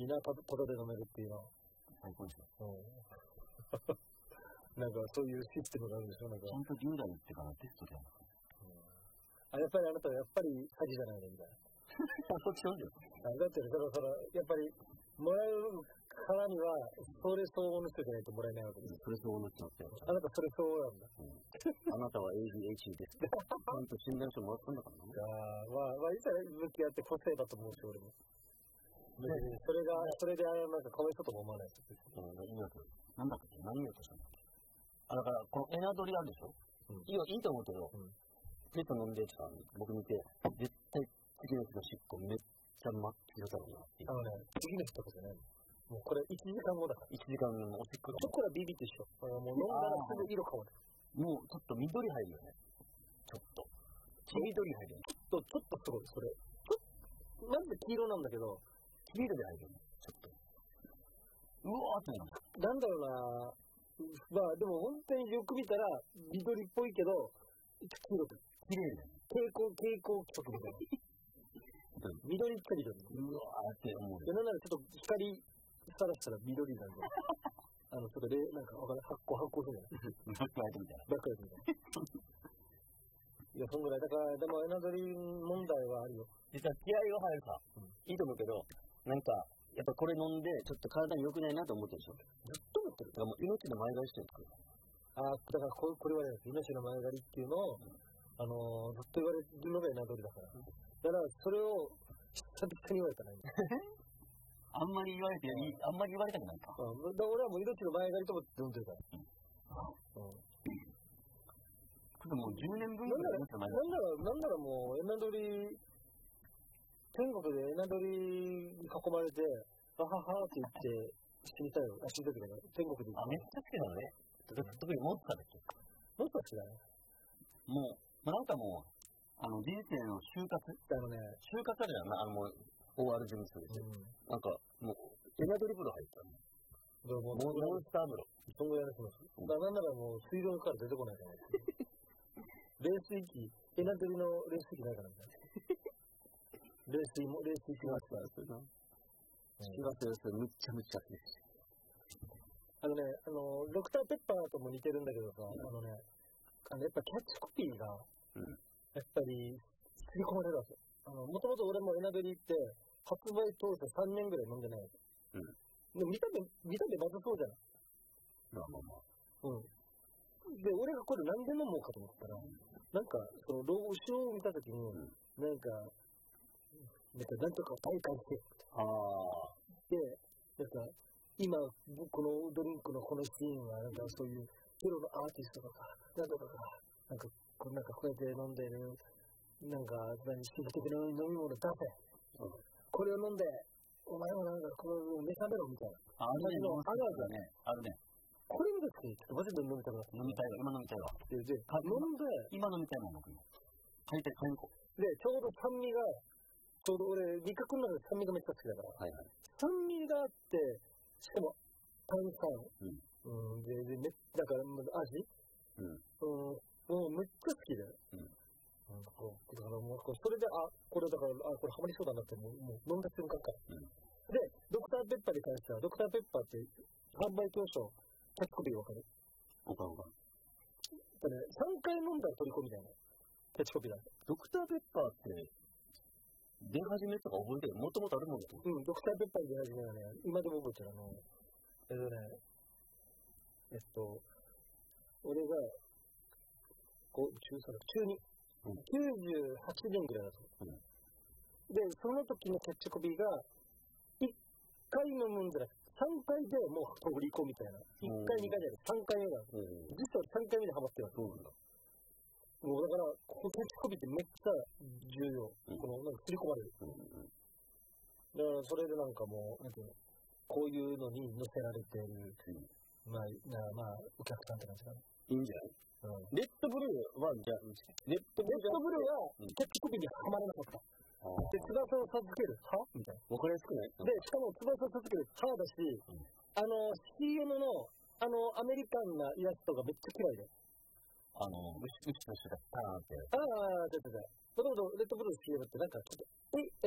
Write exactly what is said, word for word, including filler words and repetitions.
いいな、ただで飲めるっていうのは。 最高ですよ。 なんかそういうシステムがあるんでしょ。なんかちゃんとじゅう代ってからテストでやるのかな。あ、やっぱりあなたはやっぱり詐欺じゃないのみたいな。 そっちなんだよ。 だってそろそろやっぱりもらうからにはそれ相応の人じゃないともらえないわけです。 それ相応の人ってあなたそれ相応なんだ。 うん、あなたは エーディーエイチディー です。ちゃんと診断書もらったんだからね。 ああ、まあ、まあ、いざ向き合って個性だと思うし、俺も。別にそれが、それでなんかかわいそうとも思わないです。 うん、いいわけ。なんだっけ、何言おうとしたんだっけ。あ、だから、このエナドリあるでしょ。うん、いいよ、いいと思うけど、うん、ペット飲んでってさ、僕見て、絶対次の日の執行めっちゃ真っ黄色だろうなっていう。あのね、次の日とかじゃないの。もうこれいちじかんごだから。いちじかんのおしっこ。そこからビビってしょ。もう飲んだらすぐ色変わる。もうちょっと緑入るよね。ちょっと。黄緑入るよね。ちょっと、ちょっとすごい、それ。ちょっと、まず黄色なんだけど、黄緑入るよね。ちょっと。うわーってなる。なんだろうな。まあでも本当によく見たら緑っぽいけど黄色く綺麗だよね。蛍光蛍光規則みたいな。緑っぽい緑。うわーって思う。でなんならちょっと光さらしたら緑なんで。あのちょっとレなんかわかんない発光発光するじゃない。バックライトみたいな。バックライトみたいな。いやそんぐらいだからでもエナドリ問題はあるよ。実は気合が入るか、うん、いいと思うけどなんか。やっぱこれ飲んで、ちょっと体に良くないなと思ってるでしょ。ずっと思ってる。だからもう命の前借りしてるんですよ。ああ、だからこれ、これはね、命の前借りっていうのを、うん、あのー、ずっと言われるのがエナドリだから。うん、だからそれを、久々に言われたね。あんまり言われて、あんまり言われたくないか。うん、だ俺はもう命の前借りと思って飲んでるから。うん。うん。ちょっともうじゅうねんぶんぐらい命の前借り。なんなら、なんならもうエナドリ、天国でエナドリに囲まれて、あははって言って死にたいよ。あ、死にたいけど、天国で。あ、めっちゃ好きだね。特にモンスターだっけ。モンスター好きだね。もう、まあ、なんかもう、あの、人生の就活あのね、就活あるじゃん。あの、もう、オーアール ジムスで。うん、なんか、もう、エナドリ風呂入ったの。モンスター風呂。そんぐらいのします。だからなんならもう、水道から出てこないから。冷水器、エナドリの冷水器ないからみたいな。冷水も、冷水しますから、それな。しますよ、それ、むっちゃむっちゃ好きです。あのね、あの、ドクターペッパーとも似てるんだけどさ、うん、あのね、あの、やっぱキャッチコピーが、うん、やっぱり、吸い込まれるわけ。あの、もともと俺もエナドリって、発売当初さんねんぐらい飲んでないわけ。うん。で、見た目、見た目まずそうじゃない。まあまあまあ。うん。で、俺がこれなんで飲もうかと思ったら、うん、なんか、その、後ろを見たときに、うん、なんか、なんか、なんとか体感して。ああ。で、なんか、今、このドリンクのこのシーンは、なんかそういう、プロのアーティストとか、なんとかか、なんか、こうなんかこうやって飲んでる、なんか、何、刺激的な飲み物出せ。うん、これを飲んで、お前もなんか、この目覚めろみたいな。あ、あるね。あるわけね。あるね。これをですね、ちょっとマジで飲みたくなって。飲みたいわ、今飲みたいわ。で、で、飲んで、今飲みたいもん、僕も。買いたい、買いに行こう。で、ちょうど酸味が、ちょうど俺、味覚の中で酸味がめっちゃ好きだから、はいはい、酸味があって、しかも炭酸、うんうん、で、で、めだから味、うん、うん、もうめっちゃ好きで、うん、なんかこう、だからもう、それで、あ、これだから、あ、これハマりそうだなって、もう、もう飲んだ瞬間から、うん。で、ドクターペッパーに関しては、ドクターペッパーって販売当初、キャッチコピーわかる？わかるわかる。ね、さんかい飲んだら取り込みたいな、キャッチコピーだ。ドクターペッパーって、出始めとか覚えてる？もともとあるもんだと思う。うん、ドクターペッパー出始めはね、今でも覚えてる。あの、えっとね、えっと、俺が、こう、中さん、中に、うん、きゅうじゅうはちねんぐらいだと思う。うん、で、その時のキャッチコピーが、いっかい飲むんじゃなくて、さんかいでもう取り込みたいな。いっかい、にかいじゃない、さんかいめだ。うん、実はさんかいめでハマってるわけ。うんもうだから、このキャッチコピーってめっちゃ重要。うん、この、なんか、刷り込まれる。うん、だから、それでなんかもう、なんていうの、こういうのに載せられてる、うん、まあ、まあ、お客さんって感じかな。いいんじゃない？うん、レッドブルーは、じゃあ、レッドブルーは、キャッチコピーにはまらなかった。うん、で、翼を授ける。はみたいな。わかりやすくない？で、しかも翼を授ける。はだし、うん、あの、シーエム の、あの、アメリカンなイラストがめっちゃ嫌いで。あの、ウシウシとしてたパーンって。ああ、出てた。もともとレッドブルー シーエム ってなんかちょっと、え、